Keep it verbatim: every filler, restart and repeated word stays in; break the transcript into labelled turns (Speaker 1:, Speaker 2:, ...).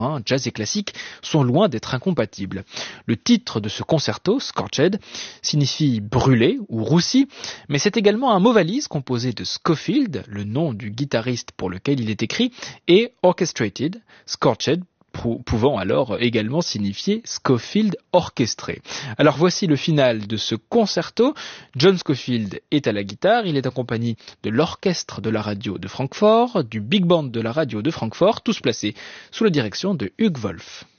Speaker 1: jazz et classique sont loin d'être incompatibles. Le titre de ce concerto, Scorched, signifie brûlé ou roussi, mais c'est également un mot valise composé de Scofield, le nom du guitariste pour lequel il est écrit, et orchestrated, Scorched, pouvant alors également signifier Scofield orchestré. Alors voici le final de ce concerto. John Scofield est à la guitare, il est accompagné de l'orchestre de la radio de Francfort, du big band de la radio de Francfort, tous placés sous la direction de Hugh Wolf.